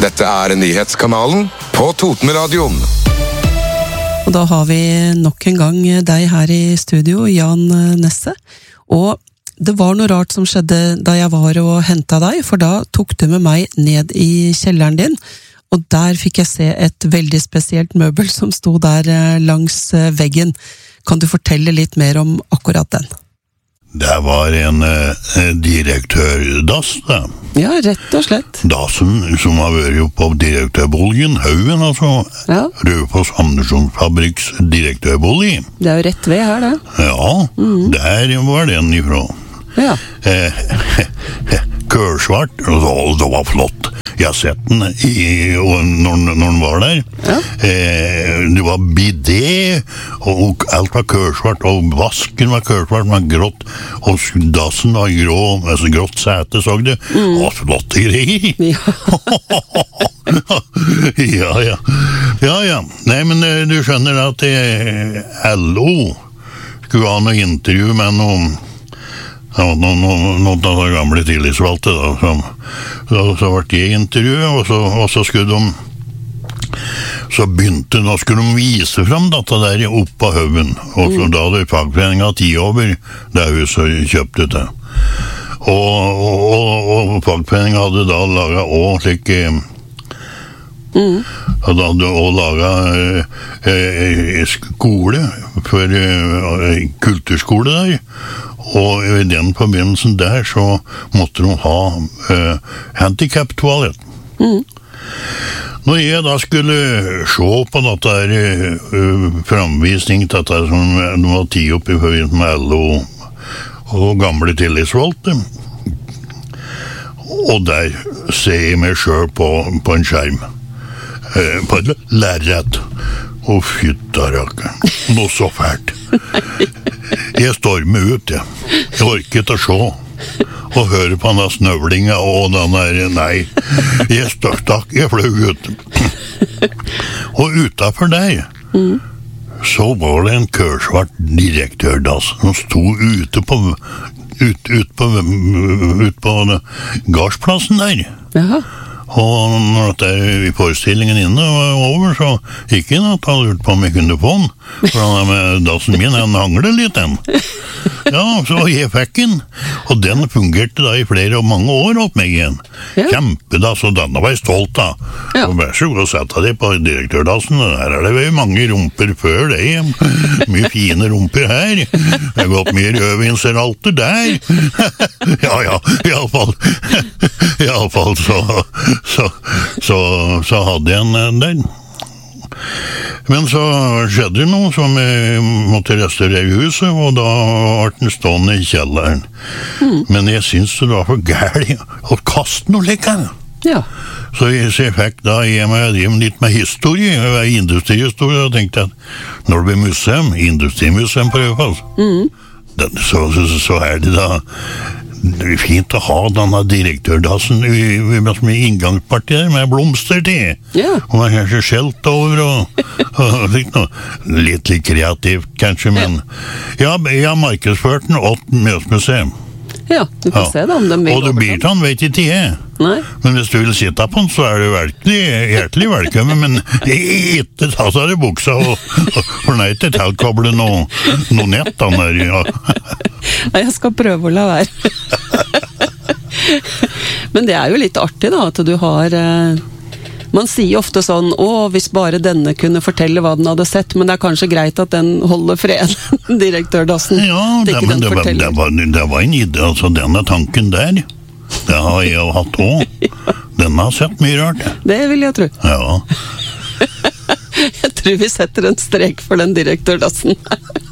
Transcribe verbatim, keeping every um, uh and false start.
Dette er nyhetskanalen på Totenradioen. Og da har vi nok en gang deg her i studio, Jan Nesse. Og det var noe rart som skjedde da jeg var og hentet deg, for da tok du med meg ned i kjelleren din, og der fikk jeg se et veldig spesielt møbel som sto der langs veggen. Kan du fortelle litt mer om akkurat den? Det var en eh, direktørdass, da. Ja, rett og slett. Dassen som har vært jo på direktørbolgen, Haugen, altså. Ja. Rødfoss Andersons Fabriks direktørbolig. Det er jo rett ved her, det. Ja, mm. Der var den ifra. Ja. Eh, kørsvart, og det var flott. Jeg har sett den i, når, når den var der. Ja. Eh, det var bidé, og alt var kørsvart, og vasken var kørsvart, men grått, og dassen var grå, altså grått sete, så du. Mm. Å, flotte greier! Ja. ja, ja. Ja, ja. Nei, men du skjønner at L O skulle ha noe intervju med noen Ja, noen, noen, noen av de gamle tillitsvalgte da, som, så, så ble det intervjuet, og så, og så skulle de så begynte, da skulle de vise frem dette der opp på Haugen, og så da hadde fagforeningen ti over det huset kjøpte det. Og, og, og, og fagforeningen hadde da laget også slik mm. hadde også laget eh, skole for eh, kulturskole der. Og i den forbindelsen der så måtte de ha uh, handicap-toalett. Mm. Når jeg da skulle se på dette her, uh, framvisning til dette som de var tid opp i forbindelse med L O og gamle tillitsvalgte, og der ser jeg meg selv på, på en skjerm, uh, på et lerret, og fytta rakkeren, noe så fælt. Jeg stormer ut, jeg. Jeg orker ikke å se. Og høre på denne snøvlinga og den der, nei. Jeg stakk, jeg fløg ut. Og utenfor der, mm. så var det en kørsvart direktørdass som sto ute på, ut, ut på, ut på gardsplassen der. Jaha. Og når dette i forestillingen inne var over, så gikk jeg at han lurte på om jeg kunne få den. For han med dassen min, han hanglet litt den. Ja, så jeg fikk den. Og den fungerte da i flere og mange år opp meg igjen. Ja. Kjempedass, og denne var jeg stolt av. Ja. Og vær så god, sette det på direktørdassen. Her er det jo mange rumper før det. Mye fine rumper her. Det har gått mye rødvinseralter der. Ja, ja, i alle fall. I alle fall så... Så, så, så hadde jeg en der. Men så skjedde det noe som jeg måtte restaurere huset, og da var den stående i kjelleren. Mm. Men jeg synes det var for gærlig å kaste noe lekkere. Ja. Så jeg, så jeg fikk da jeg meg litt med historie, industrihistorie, og tenkte at når det blir museum, industrimuseum på Rødfoss, mm. så, så, så er det da det er fint å ha denne direktørdassen i, i, i inngangspartiet med blomster til. Ja. Og man kanskje skjelt over og, og litt, noe. litt litt kreativt kanskje, men ja, jeg har markedsført den åt Mjøsmuseum. Ja, du får ja. se da om de vil. Og du blir han, vet ikke jeg. Nei. Men hvis du vil sitte på den, så er du virkelig hjertelig velkommen, men ikke ta seg i buksa og, og for nei til tilkoble noe, noe nett han der, ja. Nei, jeg skal prøve å la være. Men det er jo litt artig da, at du har eh, man sier ofte sånn, å, hvis bare denne kunne fortelle hva den hadde sett, men det er kanskje greit at den holder fred, direktørdassen. Ja, det, men det, var, det, var, det var en idé, altså denne tanken der, det har jeg jo hatt også. Ja. Den har sett mye rart. Det vil jeg tro. Ja. Jeg tror vi setter en strek for den direktørdassen.